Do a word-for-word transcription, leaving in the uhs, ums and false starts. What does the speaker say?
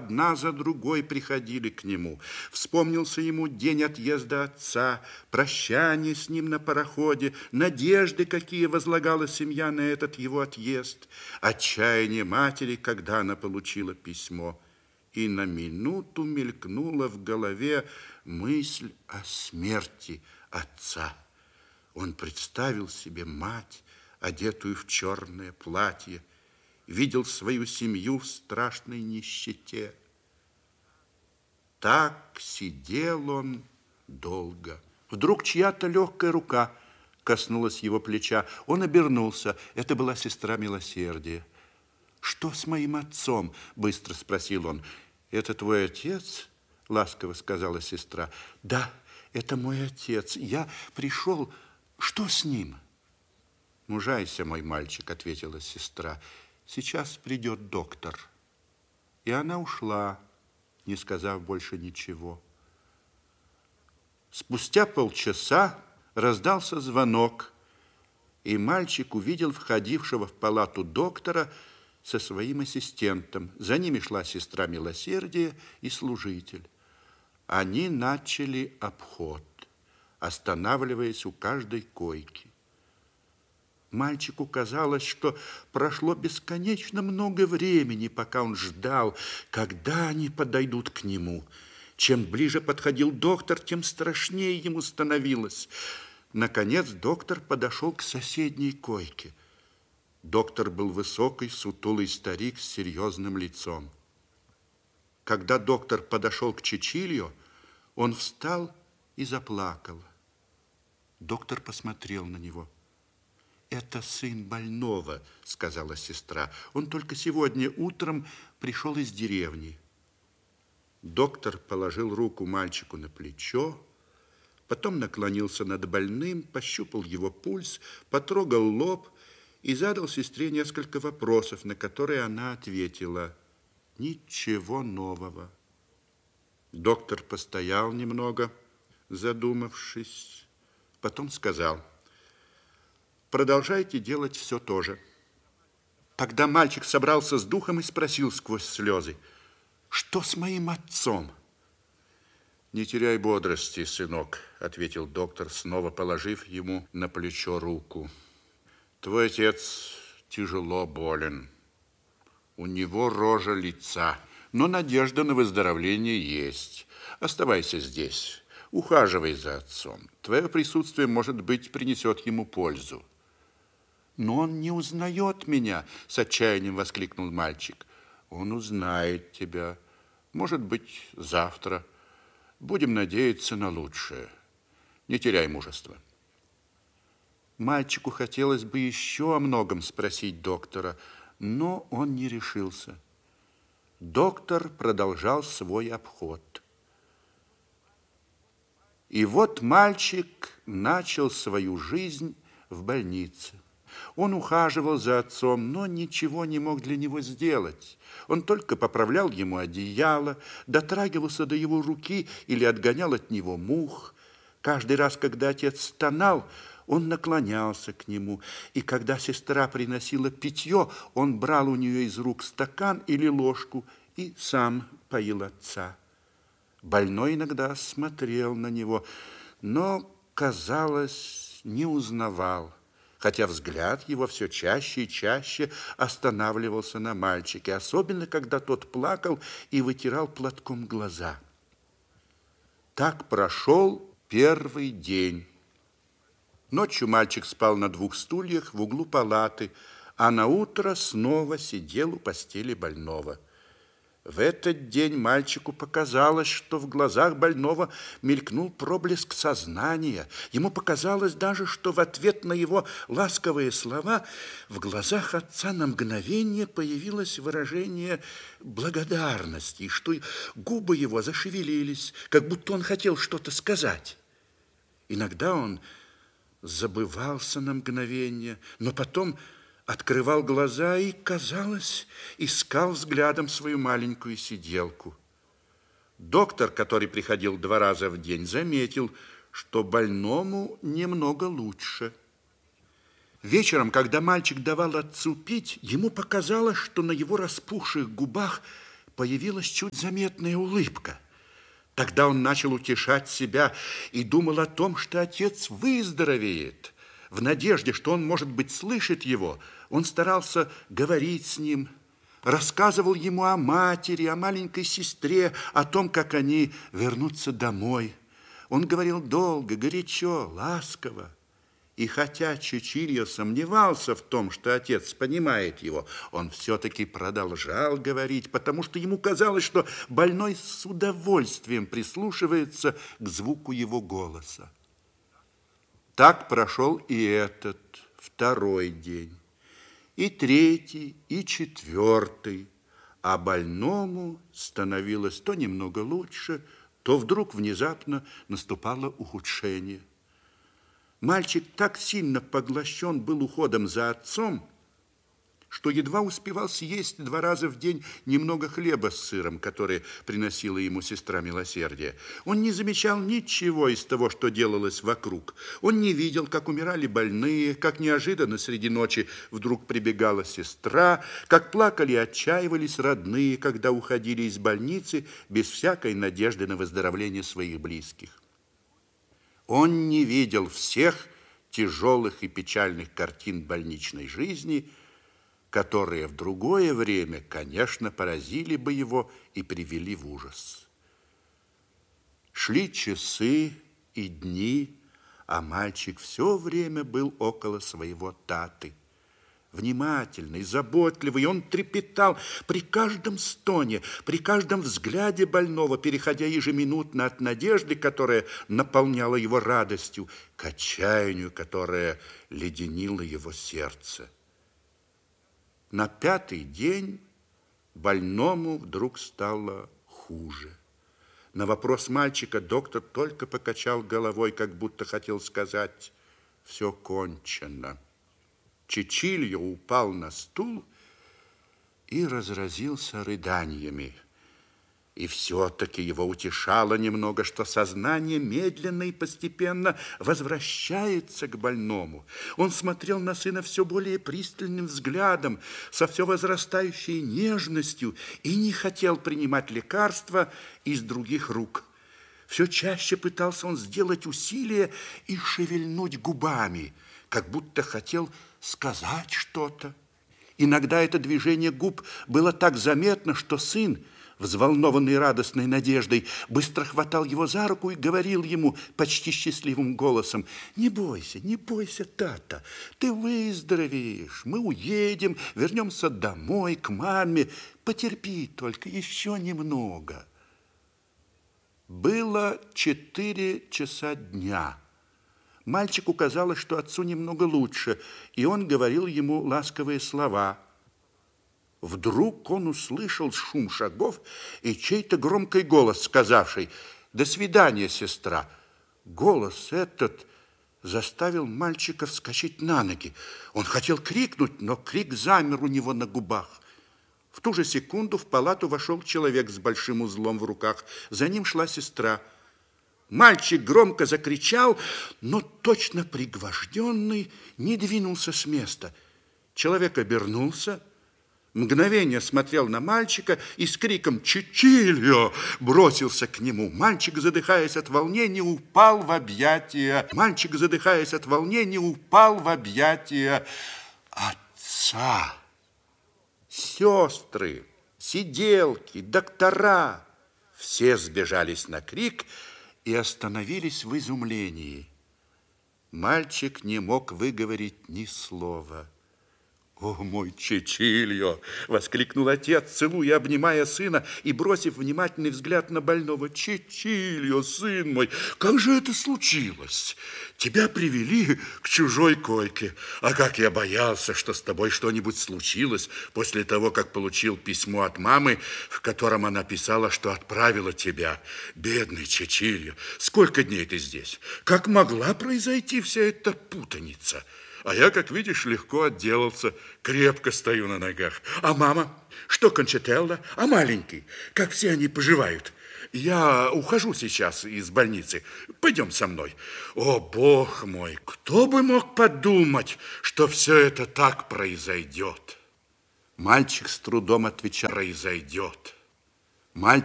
одна за другой приходили к нему. Вспомнился ему день отъезда отца, прощание с ним на пароходе, надежды, какие возлагала семья на этот его отъезд, отчаяние матери, когда она получила письмо. И на минуту мелькнула в голове мысль о смерти отца. Он представил себе мать, одетую в черное платье, видел свою семью в страшной нищете. Так сидел он долго. Вдруг чья-то легкая рука коснулась его плеча. Он обернулся. Это была сестра Милосердия. «Что с моим отцом?» – быстро спросил он. «Это твой отец?» – ласково сказала сестра. «Да, это мой отец. Я пришел. Что с ним?» «Мужайся, мой мальчик», – ответила сестра. «Сейчас придет доктор». И она ушла, не сказав больше ничего. Спустя полчаса раздался звонок, и мальчик увидел входившего в палату доктора со своим ассистентом. За ними шла сестра Милосердия и служитель. Они начали обход, останавливаясь у каждой койки. Мальчику казалось, что прошло бесконечно много времени, пока он ждал, когда они подойдут к нему. Чем ближе подходил доктор, тем страшнее ему становилось. Наконец доктор подошел к соседней койке. Доктор был высокий, сутулый старик с серьезным лицом. Когда доктор подошел к Чичильо, он встал и заплакал. Доктор посмотрел на него. «Это сын больного», — сказала сестра. «Он только сегодня утром пришел из деревни». Доктор положил руку мальчику на плечо, потом наклонился над больным, пощупал его пульс, потрогал лоб и задал сестре несколько вопросов, на которые она ответила: «Ничего нового». Доктор постоял немного, задумавшись, потом сказал: «Продолжайте делать все то же». Тогда мальчик собрался с духом и спросил сквозь слезы: «Что с моим отцом?» «Не теряй бодрости, сынок», — ответил доктор, снова положив ему на плечо руку. «Твой отец тяжело болен. У него рожа лица, но надежда на выздоровление есть. Оставайся здесь, ухаживай за отцом. Твое присутствие, может быть, принесет ему пользу». «Но он не узнает меня!» – с отчаянием воскликнул мальчик. «Он узнает тебя. Может быть, завтра. Будем надеяться на лучшее. Не теряй мужества». Мальчику хотелось бы еще о многом спросить доктора, но он не решился. Доктор продолжал свой обход. И вот мальчик начал свою жизнь в больнице. Он ухаживал за отцом, но ничего не мог для него сделать. Он только поправлял ему одеяло, дотрагивался до его руки или отгонял от него мух. Каждый раз, когда отец стонал, он наклонялся к нему, и когда сестра приносила питье, он брал у нее из рук стакан или ложку и сам поил отца. Больной иногда смотрел на него, но, казалось, не узнавал, хотя взгляд его все чаще и чаще останавливался на мальчике, особенно когда тот плакал и вытирал платком глаза. Так прошел первый день. Ночью мальчик спал на двух стульях в углу палаты, а на утро снова сидел у постели больного. В этот день мальчику показалось, что в глазах больного мелькнул проблеск сознания. Ему показалось даже, что в ответ на его ласковые слова в глазах отца на мгновение появилось выражение благодарности, и что губы его зашевелились, как будто он хотел что-то сказать. Иногда он забывался на мгновение, но потом открывал глаза и, казалось, искал взглядом свою маленькую сиделку. Доктор, который приходил два раза в день, заметил, что больному немного лучше. Вечером, когда мальчик давал отцу пить, ему показалось, что на его распухших губах появилась чуть заметная улыбка. Тогда он начал утешать себя и думал о том, что отец выздоровеет. В надежде, что он, может быть, слышит его, он старался говорить с ним, рассказывал ему о матери, о маленькой сестре, о том, как они вернутся домой. Он говорил долго, горячо, ласково. И хотя Чичильо сомневался в том, что отец понимает его, он все-таки продолжал говорить, потому что ему казалось, что больной с удовольствием прислушивается к звуку его голоса. Так прошел и этот второй день, и третий, и четвертый, а больному становилось то немного лучше, то вдруг внезапно наступало ухудшение. Мальчик так сильно поглощен был уходом за отцом, что едва успевал съесть два раза в день немного хлеба с сыром, который приносила ему сестра милосердия. Он не замечал ничего из того, что делалось вокруг. Он не видел, как умирали больные, как неожиданно среди ночи вдруг прибегала сестра, как плакали и отчаивались родные, когда уходили из больницы без всякой надежды на выздоровление своих близких. Он не видел всех тяжелых и печальных картин больничной жизни, которые в другое время, конечно, поразили бы его и привели в ужас. Шли часы и дни, а мальчик все время был около своего таты. Внимательный, заботливый, он трепетал при каждом стоне, при каждом взгляде больного, переходя ежеминутно от надежды, которая наполняла его радостью, к отчаянию, которое леденило его сердце. На пятый день больному вдруг стало хуже. На вопрос мальчика доктор только покачал головой, как будто хотел сказать: «Все кончено». Чичильо упал на стул и разразился рыданиями. И все-таки его утешало немного, что сознание медленно и постепенно возвращается к больному. Он смотрел на сына все более пристальным взглядом, со все возрастающей нежностью, и не хотел принимать лекарства из других рук. Все чаще пытался он сделать усилие и шевельнуть губами, как будто хотел сказать что-то. Иногда это движение губ было так заметно, что сын, взволнованный радостной надеждой, быстро хватал его за руку и говорил ему почти счастливым голосом: «Не бойся, не бойся, тата, ты выздоровеешь, мы уедем, вернемся домой, к маме, потерпи только еще немного». Было четыре часа дня. Мальчику казалось, что отцу немного лучше, и он говорил ему ласковые слова. Вдруг он услышал шум шагов и чей-то громкий голос, сказавший: «До свидания, сестра». Голос этот заставил мальчика вскочить на ноги. Он хотел крикнуть, но крик замер у него на губах. В ту же секунду в палату вошел человек с большим узлом в руках. За ним шла сестра. Мальчик громко закричал, но точно пригвожденный не двинулся с места. Человек обернулся, мгновение смотрел на мальчика и с криком «Чичильо!» бросился к нему. Мальчик, задыхаясь от волнения, упал в объятия. Мальчик, задыхаясь от волнения, упал в объятия отца. Сестры, сиделки, доктора — все сбежались на крик и остановились в изумлении. Мальчик не мог выговорить ни слова. «О, мой Чичильо!» — воскликнул отец, целуя и обнимая сына и бросив внимательный взгляд на больного. «Чичильо, сын мой, как же это случилось? Тебя привели к чужой койке. А как я боялся, что с тобой что-нибудь случилось после того, как получил письмо от мамы, в котором она писала, что отправила тебя. Бедный Чичильо, сколько дней ты здесь? Как могла произойти вся эта путаница? А я, как видишь, легко отделался, крепко стою на ногах. А мама? Что Кончителла? А маленький? Как все они поживают? Я ухожу сейчас из больницы. Пойдем со мной. О, Бог мой, кто бы мог подумать, что все это так произойдет?» Мальчик с трудом отвечал: «Произойдет». Мальчик